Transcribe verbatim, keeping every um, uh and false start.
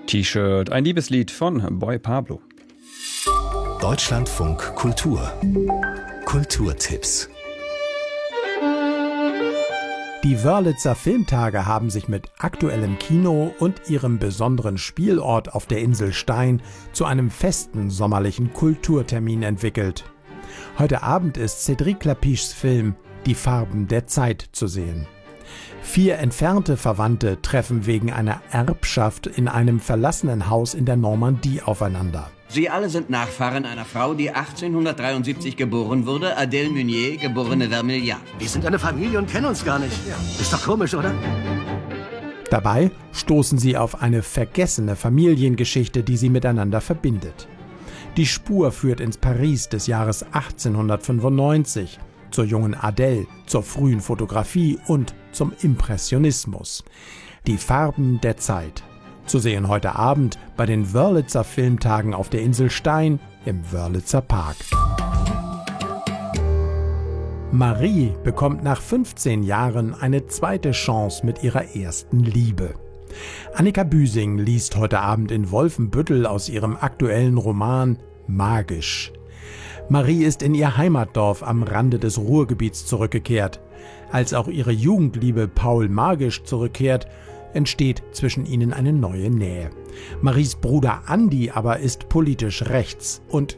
T-Shirt, ein Liebeslied von Boy Pablo. Deutschlandfunk Kultur. Kulturtipps. Die Wörlitzer Filmtage haben sich mit aktuellem Kino und ihrem besonderen Spielort auf der Insel Stein zu einem festen sommerlichen Kulturtermin entwickelt. Heute Abend ist Cédric Klapischs Film »Die Farben der Zeit« zu sehen. Vier entfernte Verwandte treffen wegen einer Erbschaft in einem verlassenen Haus in der Normandie aufeinander. Sie alle sind Nachfahren einer Frau, die achtzehnhundertdreiundsiebzig geboren wurde, Adèle Meunier, geborene Vermilliat. Wir sind eine Familie und kennen uns gar nicht. Ist doch komisch, oder? Dabei stoßen sie auf eine vergessene Familiengeschichte, die sie miteinander verbindet. Die Spur führt ins Paris des Jahres achtzehnhundertfünfundneunzig, zur jungen Adèle, zur frühen Fotografie und zum Impressionismus. Die Farben der Zeit. Zu sehen heute Abend bei den Wörlitzer Filmtagen auf der Insel Stein im Wörlitzer Park. Marie bekommt nach fünfzehn Jahren eine zweite Chance mit ihrer ersten Liebe. Annika Büsing liest heute Abend in Wolfenbüttel aus ihrem aktuellen Roman Magisch. Marie ist in ihr Heimatdorf am Rande des Ruhrgebiets zurückgekehrt. Als auch ihre Jugendliebe Paul Magisch zurückkehrt, entsteht zwischen ihnen eine neue Nähe. Maries Bruder Andi aber ist politisch rechts und